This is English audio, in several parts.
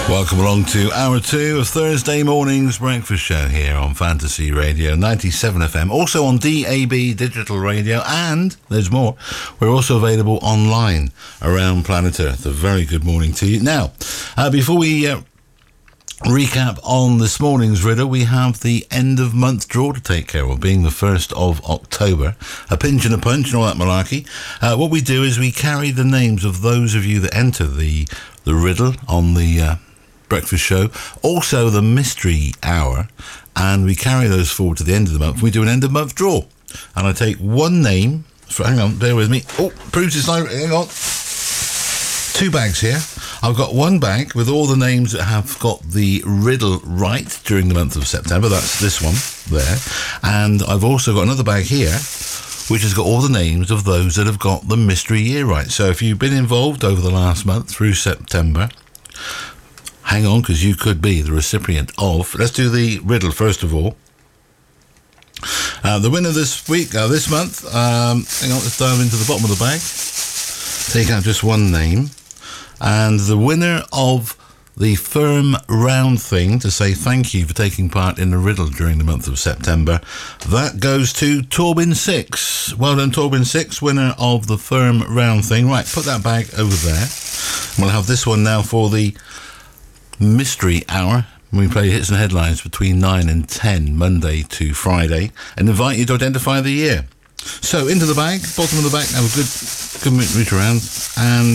Welcome along to hour 2 of Thursday morning's breakfast show here on Fantasy Radio 97 FM, also on DAB Digital Radio, and there's more. We're also available online around planet Earth. A very good morning to you. Now, before we recap on this morning's riddle, we have the end of month draw to take care of, being the 1st of October. A pinch and a punch and all that malarkey. What we do is we carry the names of those of you that enter the riddle on the breakfast show, also the mystery hour, and we carry those forward to the end of the month. We do an end of month draw, and I take one name. Hang on, bear with me. Oh, proves it's like, hang on. 2 bags here. I've got one bag with all the names that have got the riddle right during the month of September. That's this one there. And I've also got another bag here which has got all the names of those that have got the mystery year right. So if you've been involved over the last month through September, hang on, because you could be the recipient of... Let's do the riddle first of all. The winner this week, this month, hang on, let's dive into the bottom of the bag. Take out just one name. And the winner of the firm round thing to say thank you for taking part in the riddle during the month of September, that goes to Torbin 6. Well done, Torbin 6, winner of the firm round thing. Right, put that bag over there. We'll have this one now for the mystery hour. We play hits and headlines between 9 and 10, Monday to Friday, and invite you to identify the year. So, into the bag, bottom of the bag, have a good reach around, and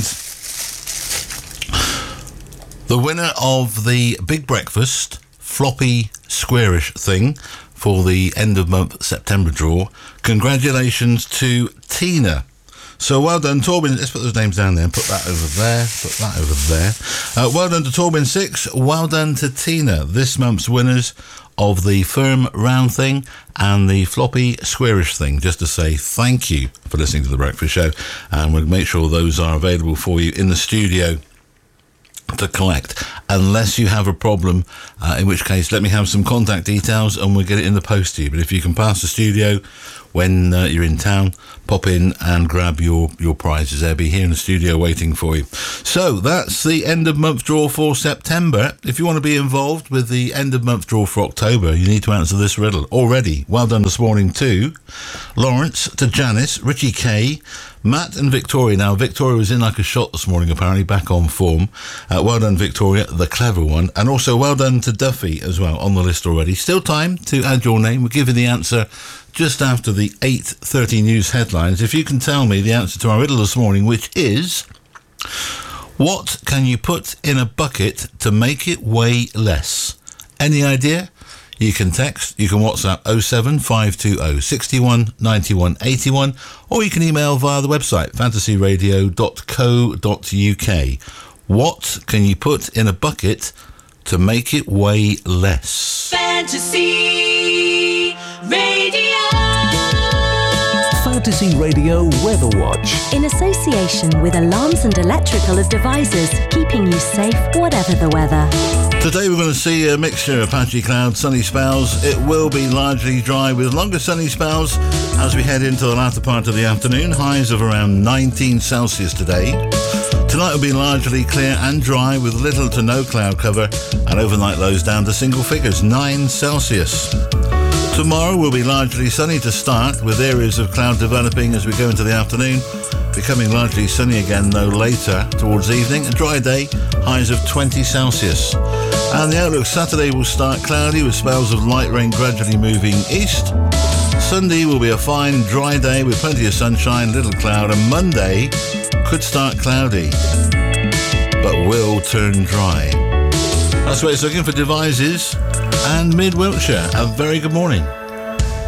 the winner of the Big Breakfast floppy squarish thing for the end of month September draw, congratulations to Tina. So well done, Torbin. Let's put those names down there and put that over there. Put that over there. Well done to Torbin 6. Well done to Tina. This month's winners of the firm round thing and the floppy squarish thing. Just to say thank you for listening to The Breakfast Show. And we'll make sure those are available for you in the studio to collect, unless you have a problem, in which case let me have some contact details and we'll get it in the post to you. But if you can pass the studio when you're in town, pop in and grab your prizes. They'll be here in the studio waiting for you. So that's the end of month draw for September. If you want to be involved with the end of month draw for October, you need to answer this riddle already. Well done this morning to Lawrence, to Janice, Richie K, Matt and Victoria. Now, Victoria was in like a shot this morning, apparently, back on form. Well done, Victoria, the clever one. And also well done to Duffy as well, on the list already. Still time to add your name. We'll give you the answer just after the 8:30 news headlines. If you can tell me the answer to our riddle this morning, which is, what can you put in a bucket to make it weigh less? Any idea? You can text, you can WhatsApp 07520 61 91 81, or you can email via the website fantasyradio.co.uk. What can you put in a bucket to make it weigh less? Fantasy Radio. Fantasy Radio Weather Watch. In association with Alarms and Electrical Devices, keeping you safe whatever the weather. Today we're going to see a mixture of patchy clouds, sunny spells. It will be largely dry with longer sunny spells as we head into the latter part of the afternoon. Highs of around 19 Celsius today. Tonight will be largely clear and dry with little to no cloud cover, and overnight lows down to single figures, 9 Celsius. Tomorrow will be largely sunny to start, with areas of cloud developing as we go into the afternoon, becoming largely sunny again though later towards evening. A dry day, highs of 20 Celsius. And the outlook Saturday will start cloudy with spells of light rain gradually moving east. Sunday will be a fine dry day with plenty of sunshine, little cloud, and Monday could start cloudy but will turn dry. That's what it's looking for Devizes and Mid Wiltshire. A very good morning.